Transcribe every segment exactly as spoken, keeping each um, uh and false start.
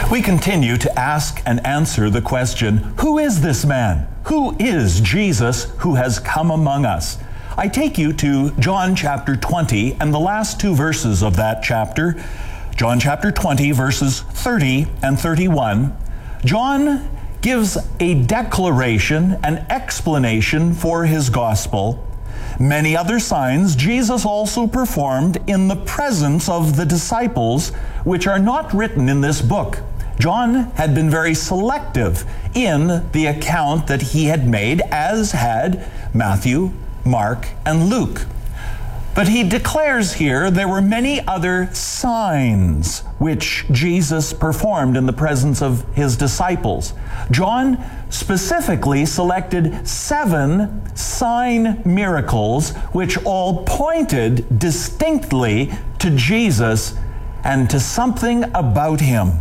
We continue to ask and answer the question, who is this man? Who is Jesus who has come among us? I take you to John chapter twenty and the last two verses of that chapter. John chapter twenty, verses thirty and thirty-one. John gives a declaration, an explanation for his gospel. Many other signs Jesus also performed in the presence of the disciples, which are not written in this book. John had been very selective in the account that he had made, as had Matthew, Mark, and Luke. But he declares here there were many other signs which Jesus performed in the presence of his disciples. John specifically selected seven sign miracles which all pointed distinctly to Jesus and to something about him.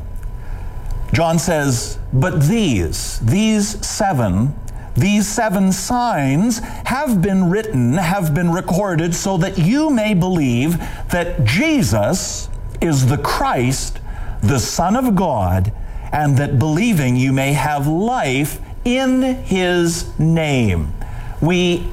John says, but these, these seven, these seven signs have been written, have been recorded so that you may believe that Jesus is the Christ, the Son of God, and that believing you may have life in his name. We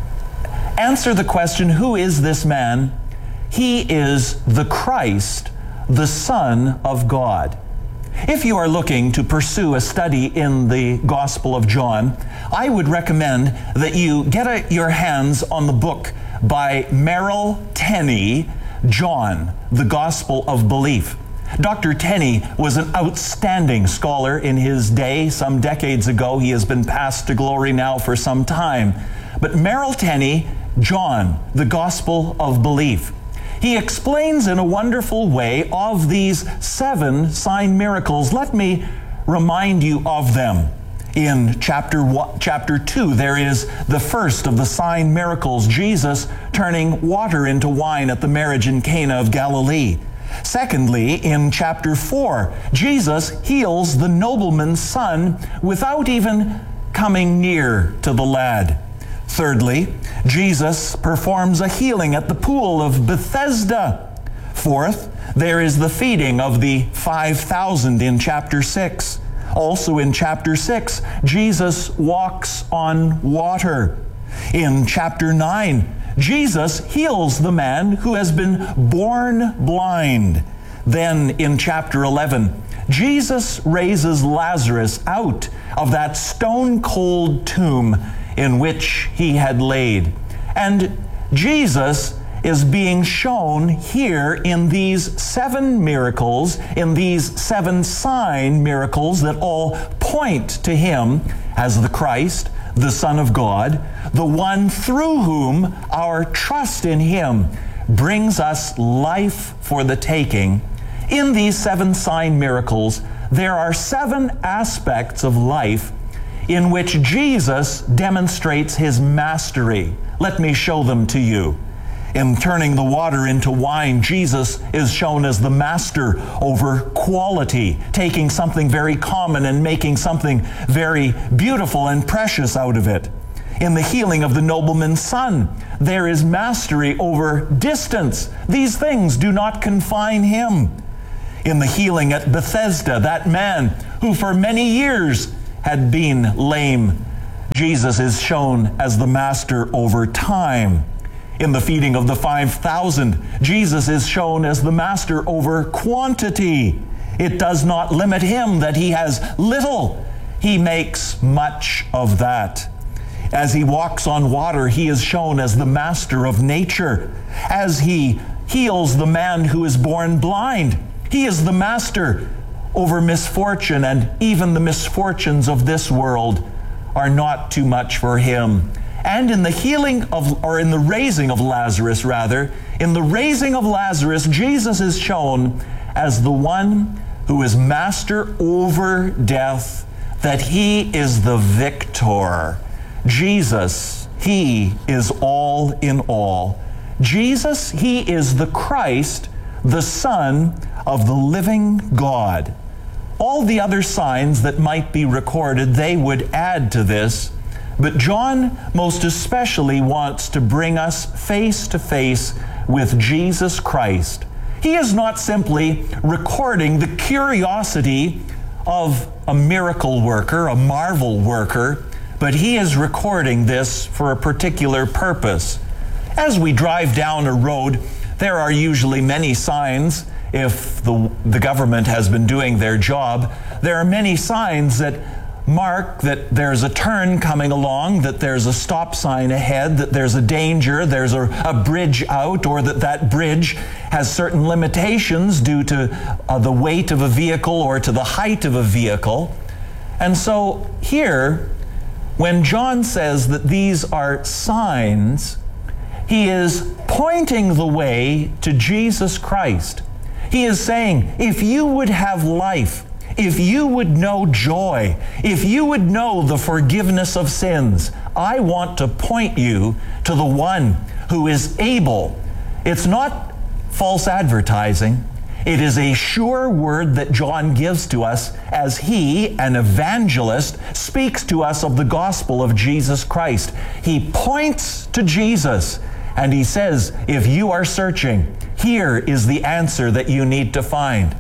answer the question, who is this man? He is the Christ, the Son of God. If you are looking to pursue a study in the Gospel of John, I would recommend that you get a, your hands on the book by Merrill Tenney, John, the Gospel of Belief. Doctor Tenney was an outstanding scholar in his day. Some decades ago, he has been passed to glory now for some time. But Merrill Tenney, John, the Gospel of Belief. He explains in a wonderful way of these seven sign miracles. Let me remind you of them. In chapter one, chapter two, there is the first of the sign miracles, Jesus turning water into wine at the marriage in Cana of Galilee. Secondly, in chapter four, Jesus heals the nobleman's son without even coming near to the lad. Thirdly, Jesus performs a healing at the pool of Bethesda. Fourth, there is the feeding of the five thousand in chapter six. Also in chapter six, Jesus walks on water. In chapter nine, Jesus heals the man who has been born blind. Then in chapter eleven, Jesus raises Lazarus out of that stone-cold tomb in which he had laid. And Jesus is being shown here in these seven miracles, in these seven sign miracles that all point to him as the Christ, the Son of God, the one through whom our trust in him brings us life for the taking. In these seven sign miracles, there are seven aspects of life in which Jesus demonstrates his mastery. Let me show them to you. In turning the water into wine, Jesus is shown as the master over quality, taking something very common and making something very beautiful and precious out of it. In the healing of the nobleman's son, there is mastery over distance. These things do not confine him. In the healing at Bethesda, that man who for many years had been lame, Jesus is shown as the master over time. In the feeding of the five thousand, Jesus is shown as the master over quantity. It does not limit him that he has little. He makes much of that. As he walks on water, he is shown as the master of nature. As he heals the man who is born blind, he is the master over misfortune, and even the misfortunes of this world are not too much for him. And in the healing of, or in the raising of Lazarus, rather, in the raising of Lazarus, Jesus is shown as the one who is master over death, that he is the victor. Jesus, he is all in all. Jesus, he is the Christ, the Son of the living God. All the other signs that might be recorded, they would add to this. But John most especially wants to bring us face to face with Jesus Christ. He is not simply recording the curiosity of a miracle worker, a marvel worker, but he is recording this for a particular purpose. As we drive down a road, there are usually many signs. If the, the government has been doing their job, there are many signs that mark that there's a turn coming along, that there's a stop sign ahead, that there's a danger, there's a, a bridge out, or that that bridge has certain limitations due to uh, the weight of a vehicle or to the height of a vehicle. And so here, when John says that these are signs, he is pointing the way to Jesus Christ. He is saying, if you would have life, if you would know joy, if you would know the forgiveness of sins, I want to point you to the one who is able. It's not false advertising. It is a sure word that John gives to us as he, an evangelist, speaks to us of the gospel of Jesus Christ. He points to Jesus and he says, if you are searching, here is the answer that you need to find.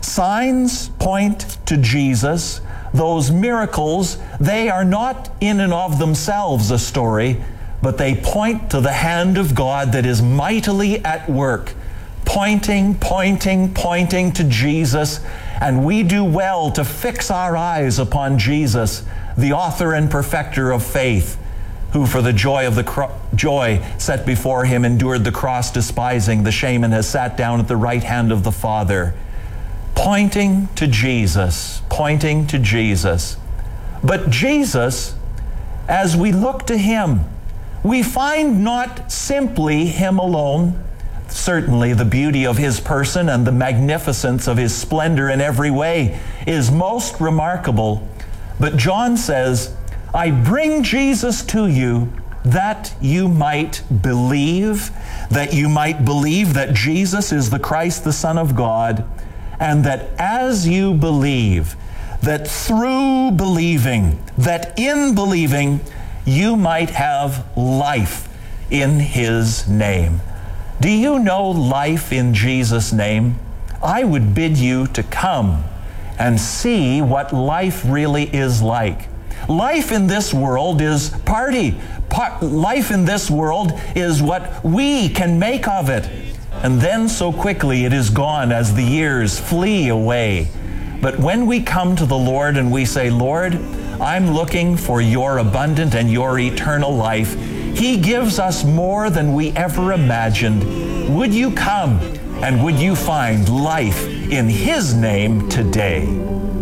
Signs point to Jesus. Those miracles, they are not in and of themselves a story, but they point to the hand of God that is mightily at work, pointing, pointing, pointing to Jesus. And we do well to fix our eyes upon Jesus, the author and perfecter of faith, who for the joy of the cro- joy set before him endured the cross, despising the shame, and has sat down at the right hand of the Father. Pointing to Jesus, pointing to Jesus. But Jesus, as we look to him, we find not simply him alone. Certainly the beauty of his person and the magnificence of his splendor in every way is most remarkable. But John says, I bring Jesus to you that you might believe, that you might believe that Jesus is the Christ, the Son of God, and that as you believe, that through believing, that in believing, you might have life in his name. Do you know life in Jesus' name? I would bid you to come and see what life really is like. Life in this world is party. Pa- life in this world is what we can make of it. And then so quickly it is gone as the years flee away. But when we come to the Lord and we say, Lord, I'm looking for your abundant and your eternal life, he gives us more than we ever imagined. Would you come and would you find life in his name today?